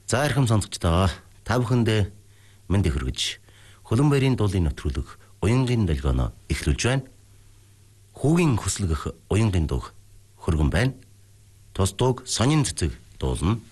За эрхэм сонсогчдоо та бүхэндээ мэндийг хүргэж Хөлбөмбөрийн дуулын нэвтрүүлэг уянгийн долгионо эхлүүлж байна. Хүүгийн хүслэгэх уянгийн дуу хөргөн байна. Тус дууг сонин цэцэг дуулна.